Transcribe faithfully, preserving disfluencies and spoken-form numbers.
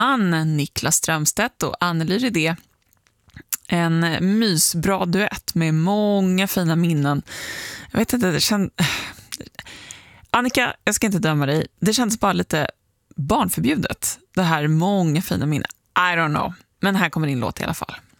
Ann Niklas Strömstedt och Anneli Rydé. En mysbra duett med många fina minnen. Jag vet inte, det känns... Annika, jag ska inte döma dig. Det känns bara lite barnförbjudet. Det här många fina minnen. I don't know. Men här kommer din låt i alla fall.